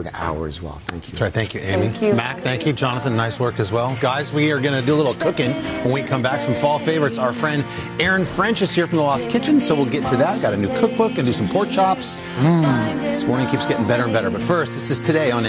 to Hour as well. Thank you. That's right. Thank you, Amy. Thank you. Mac, thank you. Jonathan, nice work as well. Guys, we are going to do a little cooking when we come back. Some fall favorites. Our friend Aaron French is here from the Lost Kitchen, so we'll get to that. Got a new cookbook and do some pork chops. This morning keeps getting better and better. But first, this is Today on